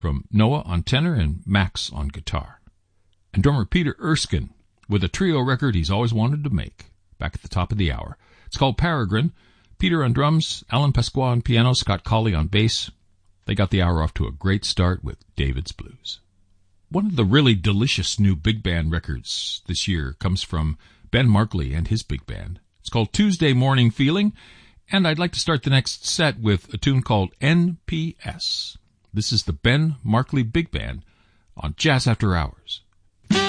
from Noah on tenor and Max on guitar. And drummer Peter Erskine with a trio record he's always wanted to make, back at the top of the hour. It's called Peregrine. Peter on drums, Alan Pasqua on piano, Scott Colley on bass. They got the hour off to a great start with David's Blues. One of the really delicious new big band records this year comes from Ben Markley and his big band. It's called Tuesday Morning Feeling, and I'd like to start the next set with a tune called NPS. This is the Ben Markley Big Band on Jazz After Hours.